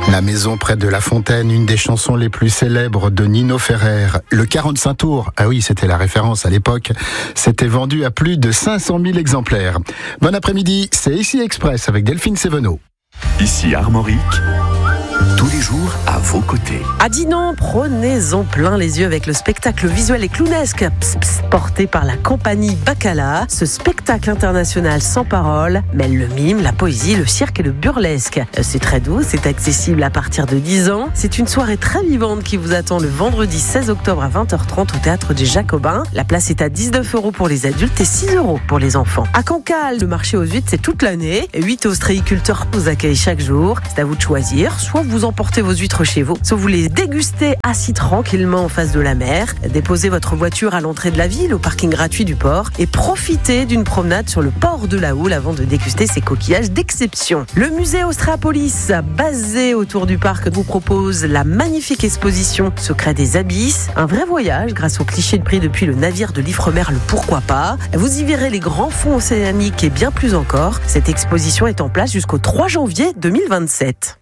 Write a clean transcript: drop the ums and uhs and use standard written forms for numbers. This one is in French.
La maison près de La Fontaine, une des chansons les plus célèbres de Nino Ferrer. Le 45 tours, ah oui, c'était la référence à l'époque, s'était vendu à plus de 500 000 exemplaires. Bon après-midi, c'est Ici Express avec Delphine Sévenot. Ici Armorique, tous les jours à vos côtés. À Dinan, prenez-en plein les yeux avec le spectacle visuel et clownesque porté par la compagnie Bacala. Ce spectacle international sans parole mêle le mime, la poésie, le cirque et le burlesque. C'est très doux, c'est accessible à partir de 10 ans. C'est une soirée très vivante qui vous attend le vendredi 16 octobre à 20h30 au Théâtre des Jacobins. La place est à 19 € pour les adultes et 6 € pour les enfants. À Cancale, le marché aux huîtres, c'est toute l'année. 8 ostréiculteurs vous accueillent chaque jour. C'est à vous de choisir. Soit vous emportez vos huîtres chez vous, soit vous les dégustez assis tranquillement en face de la mer. Déposez votre voiture à l'entrée de la ville, au parking gratuit du port, et profitez d'une promenade sur le port de la Houle avant de déguster ces coquillages d'exception. Le musée Austrapolis, basé autour du parc, vous propose la magnifique exposition Secrets des abysses. Un vrai voyage grâce aux clichés de prix depuis le navire de l'Ifremer, le pourquoi pas. Vous y verrez les grands fonds océaniques et bien plus encore. Cette exposition est en place jusqu'au 3 janvier 2027.